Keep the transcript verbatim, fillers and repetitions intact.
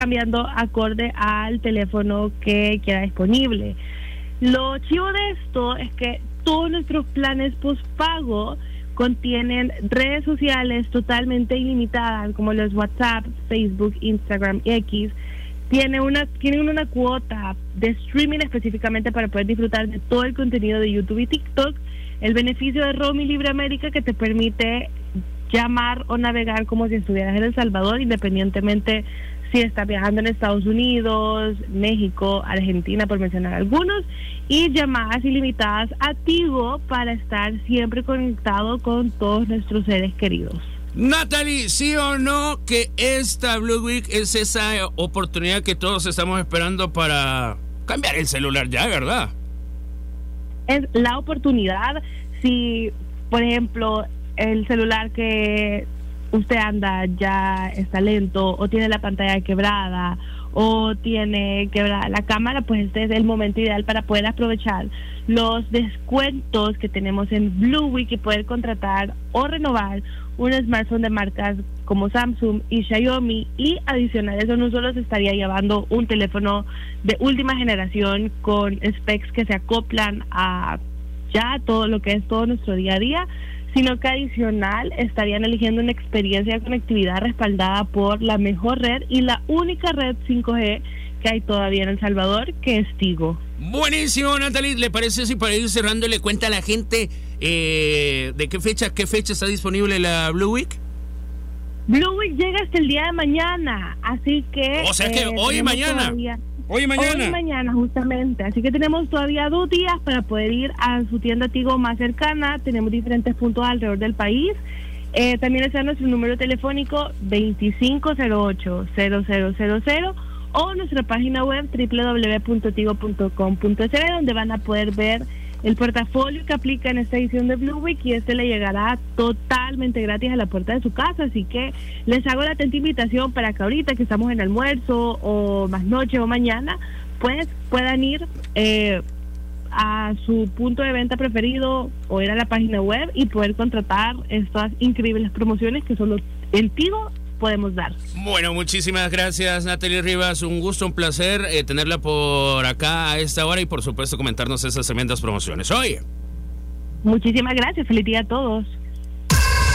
cambiando acorde al teléfono que queda disponible. Lo chivo de esto es que todos nuestros planes postpago contienen redes sociales totalmente ilimitadas, como los WhatsApp, Facebook, Instagram y X. Tiene una, tienen una cuota de streaming específicamente para poder disfrutar de todo el contenido de YouTube y TikTok. El beneficio de Roaming Libre América, que te permite llamar o navegar como si estuvieras en El Salvador, independientemente si estás viajando en Estados Unidos, México, Argentina, por mencionar algunos, y llamadas ilimitadas a Tigo para estar siempre conectado con todos nuestros seres queridos. Natalie, ¿sí o no que esta Blue Week es esa oportunidad que todos estamos esperando para cambiar el celular ya, verdad? Es la oportunidad. Si, por ejemplo, el celular que usted anda ya está lento, o tiene la pantalla quebrada, o tiene quebrada la cámara, pues este es el momento ideal para poder aprovechar los descuentos que tenemos en Blue Week y poder contratar o renovar un smartphone de marcas como Samsung y Xiaomi, y adicional a eso no solo se estaría llevando un teléfono de última generación con specs que se acoplan a ya todo lo que es todo nuestro día a día, sino que adicional estarían eligiendo una experiencia de conectividad respaldada por la mejor red y la única red cinco G que hay todavía en El Salvador, que es Tigo. Buenísimo, Natalie. ¿Le parece si para ir cerrando le cuenta a la gente eh, de qué fecha, qué fecha está disponible la Blue Week? Blue Week llega hasta el día de mañana, así que... O sea que eh, hoy y mañana. Todavía... Hoy y mañana. Hoy y mañana, justamente. Así que tenemos todavía dos días para poder ir a su tienda Tigo más cercana. Tenemos diferentes puntos alrededor del país. Eh, también está nuestro número telefónico veinticinco cero ocho cero cero cero cero o nuestra página web doble u doble u doble u punto tigo punto com punto s b, donde van a poder ver el portafolio que aplica en esta edición de Blue Week, y este le llegará totalmente gratis a la puerta de su casa. Así que les hago la atenta invitación para que ahorita que estamos en almuerzo o más noche o mañana, pues puedan ir eh, a su punto de venta preferido o ir a la página web y poder contratar estas increíbles promociones que solo en Tigo podemos dar. Bueno, muchísimas gracias, Natalie Rivas. Un gusto, un placer eh, tenerla por acá a esta hora y por supuesto comentarnos esas tremendas promociones. Oye. Muchísimas gracias. Feliz día a todos.